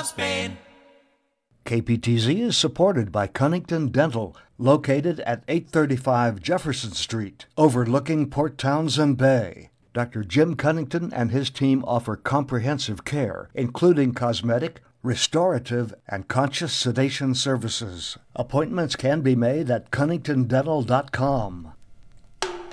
Spain. KPTZ is supported by Cunnington Dental, located at 835 Jefferson Street, overlooking Port Townsend Bay. Dr. Jim Cunnington and his team offer comprehensive care, including cosmetic, restorative, and conscious sedation services. Appointments can be made at cunningtondental.com.